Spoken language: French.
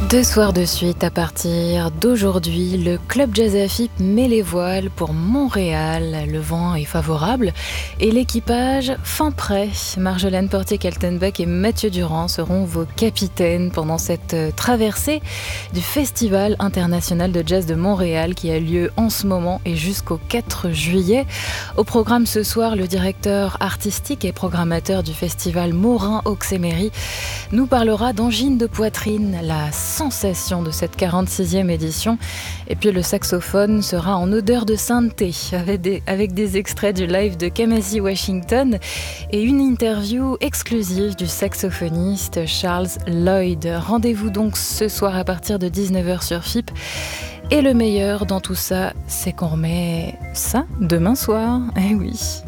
Deux soirs de suite à partir d'aujourd'hui, le Club Jazz à FIP met les voiles pour Montréal. Le vent est favorable et l'équipage fin prêt. Marjolaine Portier-Kaltenbach et Mathieu Durand seront vos capitaines pendant cette traversée du Festival international de jazz de Montréal qui a lieu en ce moment et jusqu'au 4 juillet. Au programme ce soir, le directeur artistique et programmateur du festival Morin Auxemery nous parlera d'angine de poitrine, la sensation de cette 46e édition. Et puis le saxophone sera en odeur de sainteté avec des extraits du live de Kamasi Washington et une interview exclusive du saxophoniste Charles Lloyd. Rendez-vous donc ce soir à partir de 19h sur FIP. Et le meilleur dans tout ça, c'est qu'on remet ça demain soir. Eh oui.